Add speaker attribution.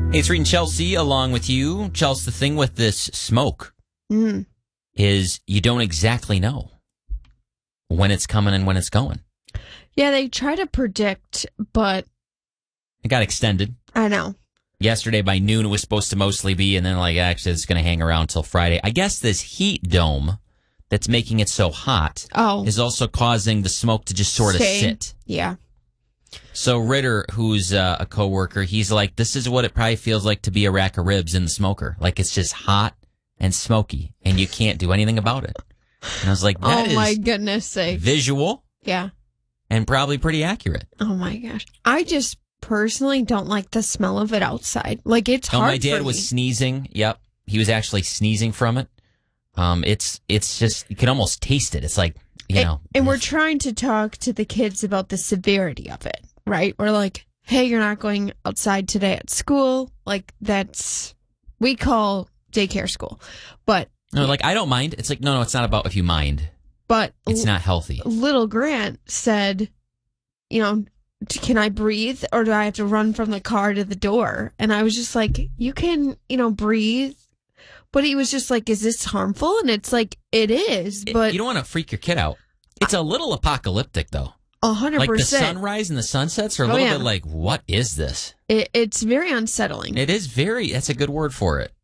Speaker 1: Hey, it's Reed and Chelsea along with you. Chelsea, the thing with this smoke is you don't exactly know when it's coming and when it's going.
Speaker 2: Yeah, they try to predict, but
Speaker 1: It got extended.
Speaker 2: I know.
Speaker 1: Yesterday by noon it was supposed to mostly be, and then actually it's going to hang around till Friday. I guess this heat dome that's making it so hot is also causing the smoke to just sort of sit.
Speaker 2: Yeah.
Speaker 1: So Ritter, who's a coworker, he's like, this is what it probably feels like to be a rack of ribs in the smoker. Like it's just hot and smoky, and you can't do anything about it. And I was like, that is
Speaker 2: my goodness sake.
Speaker 1: Visual.
Speaker 2: Yeah.
Speaker 1: And probably pretty accurate.
Speaker 2: Oh my gosh. I just personally don't like the smell of it outside. Like it's hard.
Speaker 1: My dad was sneezing. Yep. He was actually sneezing from it. It's just, you can almost taste it. It's like,
Speaker 2: And we're trying to talk to the kids about the severity of it, right? We're like, hey, you're not going outside today at school. Like we call daycare school. But
Speaker 1: no, I don't mind. It's like, no, it's not about if you mind.
Speaker 2: But
Speaker 1: it's not healthy.
Speaker 2: Little Grant said, can I breathe or do I have to run from the car to the door? And I was just like, you can, breathe. But he was just like, is this harmful? And it's like, it is. But
Speaker 1: you don't want to freak your kid out. It's a little apocalyptic, though.
Speaker 2: 100%.
Speaker 1: Like the sunrise and the sunsets are a little bit like, what is this?
Speaker 2: It's very unsettling.
Speaker 1: It is that's a good word for it.